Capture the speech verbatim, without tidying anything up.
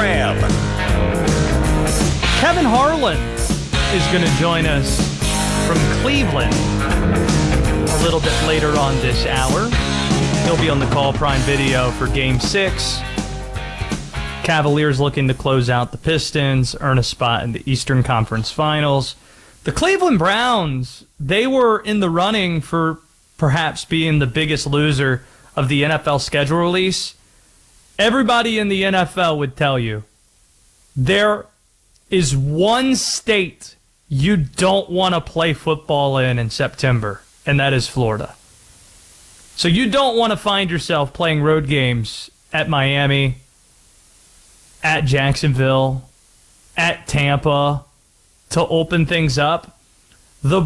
program. Kevin Harlan is going to join us from Cleveland a little bit later on this hour. He'll be on the Call Prime Video for Game six. Cavaliers looking to close out the Pistons, earn a spot in the Eastern Conference Finals. The Cleveland Browns, they were in the running for perhaps being the biggest loser of the N F L schedule release. Everybody in the N F L would tell you there is one state you don't want to play football in in September, and that is Florida. So you don't want to find yourself playing road games at Miami, at Jacksonville, at Tampa to open things up.